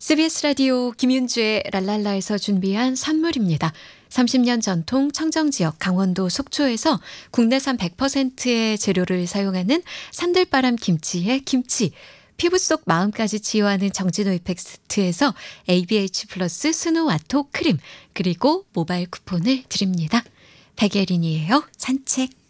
CBS 라디오 김윤주의 랄랄라에서 준비한 선물입니다. 30년 전통 청정지역 강원도 속초에서 국내산 100%의 재료를 사용하는 산들바람 김치의 김치, 피부 속 마음까지 치유하는 정진호 이펙스트에서 ABH 플러스 스노와토 크림, 그리고 모바일 쿠폰을 드립니다. 백예린이에요. 산책.